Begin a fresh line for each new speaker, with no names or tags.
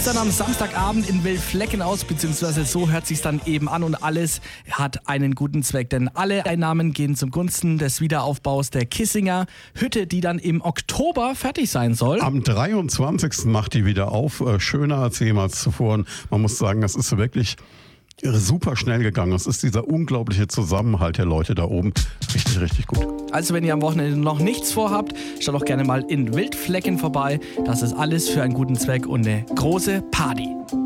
Dann am Samstagabend in Wildflecken aus, beziehungsweise so hört sich's dann eben an und alles hat einen guten Zweck, denn alle Einnahmen gehen zum Gunsten des Wiederaufbaus der Kissinger Hütte, die dann im Oktober fertig sein soll.
Am 23. macht die wieder auf, schöner als jemals zuvor. Und man muss sagen, das ist wirklich super schnell gegangen. Es ist dieser unglaubliche Zusammenhalt der Leute da oben. Richtig, richtig gut.
Also wenn ihr am Wochenende noch nichts vorhabt, schaut doch gerne mal in Wildflecken vorbei. Das ist alles für einen guten Zweck und eine große Party.